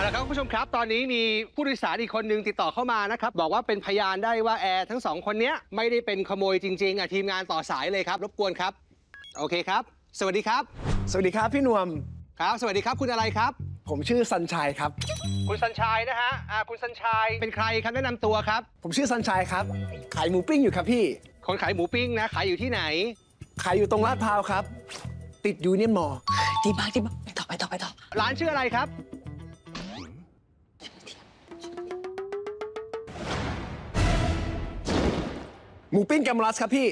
ละครับคุณผู้ชมครับตอนนี้มีผู้โดยสารอีกคนนึงติดต่อเข้ามานะครับบอกว่าเป็นพยานได้ว่าแอร์ทั้งสองคนนี้ไม่ได้เป็นขโมยจริงๆทีมงานต่อสายเลยครับรบกวนครับโอเคครับสวัสดีครับสวัสดีครับพี่นวมครับสวัสดีครับคุณอะไรครับผมชื่อสัญชัยครับคุณสัญชัยนะฮะคุณสัญชัยเป็นใครครับแนะนำตัวครับผมชื่อสัญชัยครับขายหมูปิ้งอยู่ครับพี่คนขายหมูปิ้งนะขายอยู่ที่ไหนขายอยู่ตรงลาดพร้าวครับติดยูเนียนมอล์ดีมากไปต่อร้านชื่ออะไรครับหมูปิ้งแกมรัสครับพี่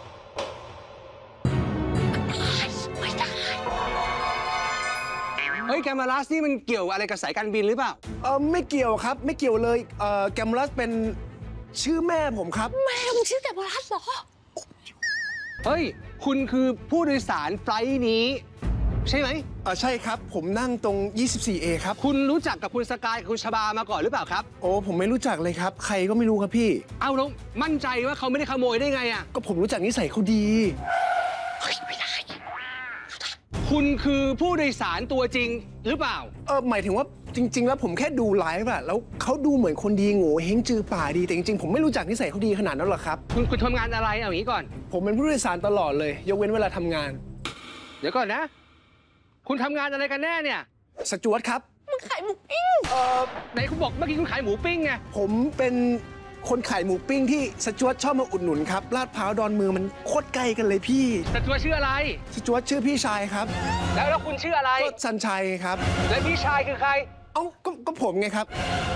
เฮ้ยแกมรัสนี่มันเกี่ยวอะไรกับสายการบินหรือเปล่าไม่เกี่ยวครับไม่เกี่ยวเลยแกมรัสเป็นชื่อแม่ผมครับแม่มึงชื่อแกมรัสเหรอเฮ้ยคุณคือผู้โดยสารไฟล์นี้ใช่ไหมใช่ครับผมนั่งตรง 24A ครับคุณรู้จักกับคุณสกายกับคุณชบามาก่อนหรือเปล่าครับโอ้ผมไม่รู้จักเลยครับใครก็ไม่รู้ครับพี่เอาแล้วมั่นใจว่าเขาไม่ได้ขโมยได้ไงอ่ะก็ผมรู้จักนิสัยเขาดีเฮ้ยไม่ได้คุณคือผู้โดยสารตัวจริงหรือเปล่าหมายถึงว่าจริงๆแล้วผมแค่ดูไลฟ์อะแล้วเขาดูเหมือนคนดีโง่เฮงจือป่าดีแต่จริงๆผมไม่รู้จักนิสัยเขาดีขนาดนั้นหรอกครับคุณทำงานอะไรเอาอย่างนี้ก่อนผมเป็นผู้โดยสารตลอดเลยยกเว้นเวลาทำงานเดี๋ยวก่อนนะคุณทำงานอะไรกันแน่เนี่ยสจ๊วตครับมึงขายหมูปิ้งไหนคุณบอกเมื่อกี้คุณขายหมูปิ้งไงผมเป็นคนขายหมูปิ้งที่สจ๊วตชอบมาอุดหนุนครับลาดพร้าวดอนเมืองมันโคตรใกล้กันเลยพี่สจ๊วตชื่ออะไรสจ๊วตชื่อพี่ชายครับแล้วคุณชื่ออะไรก็สัญชัยครับและพี่ชายคือใครก็ผมไงครับ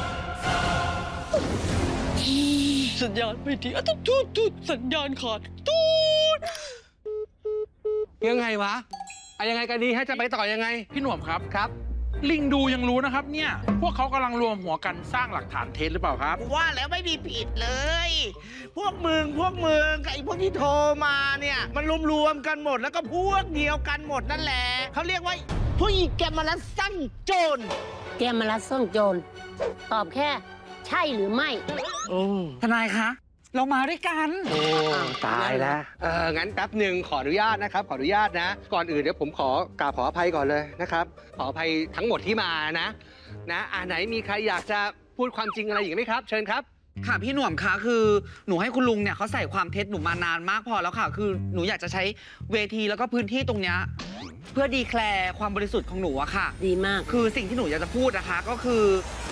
สัญญาณไม่ดีตุ๊ดสัญญาณขาดตุ๊ดยังไงวะยังไงกันดีให้จะไปต่อยังไงพี่หน่วมครับครับลิงดูยังรู้นะครับเนี่ยพวกเขากำลังรวมหัวกันสร้างหลักฐานเท็จหรือเปล่าครับว่าแล้วไม่มีผิดเลยพวกมึงกับไอ้พวกที่โทรมาเนี่ยมันรวมกันหมดแล้วก็พวกเดียวกันหมดนั่นแหละเขาเรียกว่าพวกอีแกมรัสซ่องโจรแกมรัสซ่องโจรตอบแค่ใช่หรือไม่ทนายคะเรามาด้วยกันตายแล้วงั้นแป๊บหนึ่งขออนุญาตนะครับขออนุญาตนะก่อนอื่นเดี๋ยวผมขออภัยก่อนเลยนะครับขออภัยทั้งหมดที่มานะไหนมีใครอยากจะพูดความจริงอะไรอีกไหมครับเชิญครับค่ะพี่หน่วมคะคือหนูให้คุณลุงเนี่ยเขาใส่ความเท็จหนูมานานมากพอแล้วค่ะคือหนูอยากจะใช้เวทีแล้วก็พื้นที่ตรงเนี้ยเพื่อดีแคลร์ความบริสุทธิ์ของหนูอะค่ะดีมากคือสิ่งที่หนูอยากจะพูดนะคะก็คือ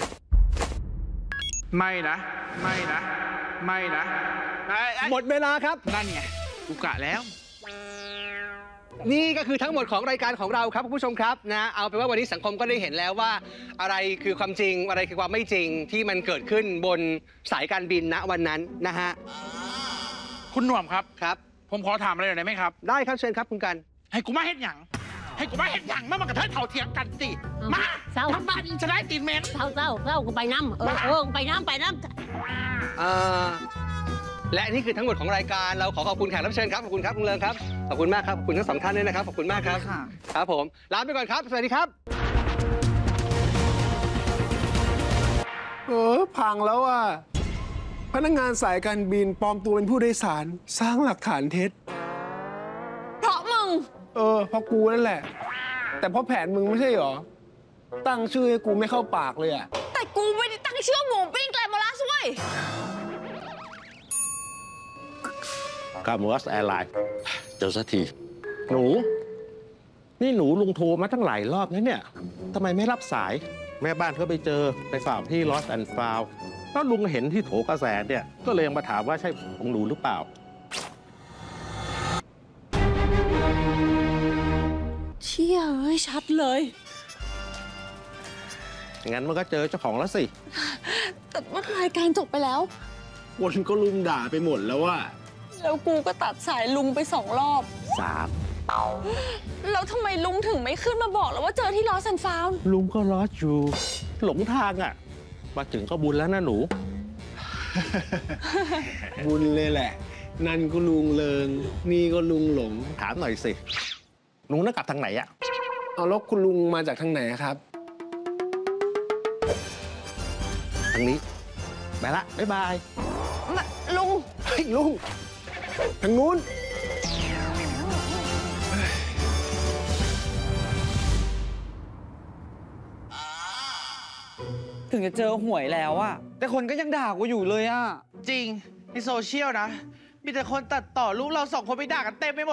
ไม่นะหมดเวลาครับนั่นไงกูกะแล้วนี่ก็คือทั้งหมดของรายการของเราครับคุณผู้ชมครับนะเอาเป็นว่าวันนี้สังคมก็ได้เห็นแล้วว่าอะไรคือความจริงอะไรคือความไม่จริงที่มันเกิดขึ้นบนสายการบินณวันนั้นนะฮะคุณหน่วมครับครับผมขอถามอะไรหน่อยได้ไหมครับได้ครับเชิญครับคุณกันให้กูมาเห็นอย่างเมื่อมันกระเทยเท่าเทียงกันสิมาทำบ้านจะได้ตีนเมนเศร้ากูไปน้ำไปน้ำและนี่คือทั้งหมดของรายการเราขอบคุณแขกรับเชิญครับขอบคุณครับคุณเลิงครับขอบคุณมากครับขอบคุณทั้งสองท่านด้วยนะครับขอบคุณมากครับครับผมลาไปก่อนครับสวัสดีครับพังแล้วอ่ะพนักงานสายการบินปลอมตัวเป็นผู้โดยสารสร้างหลักฐานเท็จเพราะมึงเพราะกูนั่นแหละแต่เพราะแผนมึงไม่ใช่หรอตั้งชื่อให้กูไม่เข้าปากเลยอ่ะแต่กูไม่ได้ตั้งชื่อหมูปิ้งแกลมอรัสเว้ยกามูรัสแอร์ไลน์เจอสักทีหนูนี่หนูลุงโทรมาตั้งหลายรอบนะเนี่ยทำไมไม่รับสายแม่บ้านเขาไปเจอไปฝากที่ลอสแอนด์ฟาวด์แล้วลุงเห็นที่โถกระแสเนี่ยก็เลยมาถามว่าใช่ของหนูหรือเปล่าเชี่ยเอ้ยชัดเลยงั้นมันก็เจอเจ้าของแล้วสิแต่ว่ารายการจบไปแล้วคนก็ลุมด่าไปหมดแล้วว่าแล้วกูก็ตัดสายลุงไป2 รอบ 3 แล้วทำไมลุงถึงไม่ขึ้นมาบอกแล้วว่าเจอที่ลอสแอนด์ฟาวด์ลุงก็รออยู่หลงทางอ่ะมาถึงก็บุญแล้วนะหนูบุญเลยแหละนั่นก็ลุงเลิงนี่ก็ลุงหลงถามหน่อยสิหนูน่ากลับทางไหนอ่ะเอาแล้วคุณลุงมาจากทางไหนครับทางนี้ไปละบ๊ายบายลุงเฮ้ยลุงทางนู้นถึงจะเจอหวยแล้วอะแต่คนก็ยังด่ากูอยู่เลยอะจริงในโซเชียลนะ มีแต่คนตัดต่อรูปเรา2 คนไปด่ากันเต็มไปหมด